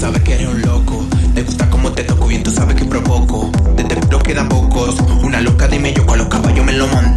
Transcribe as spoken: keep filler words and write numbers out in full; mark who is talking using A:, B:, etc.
A: sabes que eres un loco. Te gusta como te toco, bien tú sabes que provoco. Desde puro quedan pocos. Una loca, dime yo con los caballos me lo mando.